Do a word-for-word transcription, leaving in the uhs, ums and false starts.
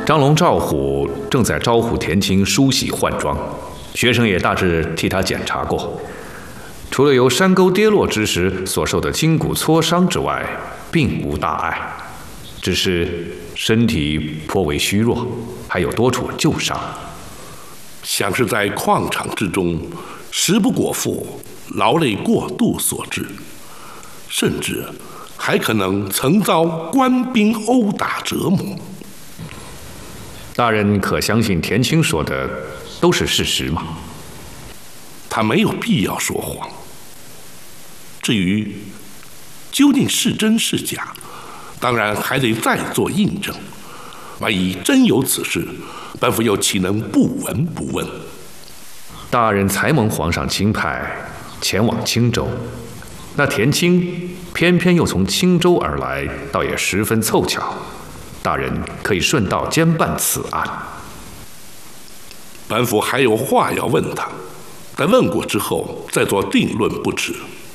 张龙、赵虎正在招呼田青梳洗换装，学生也大致替他检查过，除了由山沟跌落之时所受的筋骨挫伤之外，并无大碍，只是身体颇为虚弱，还有多处旧伤。 想是在矿场之中食不果腹，劳累过度所致，甚至还可能曾遭官兵殴打折磨。 大人可相信田青说的都是事实吗？ 他没有必要说谎。至于究竟是真是假，当然还得再做印证。万一真有此事，本府又岂能不闻不问？ 大人才蒙皇上钦派前往青州，那田青偏偏又从青州而来，倒也十分凑巧。大人可以顺道监办此案。 本府还有话要问他，待问过之后再做定论不迟。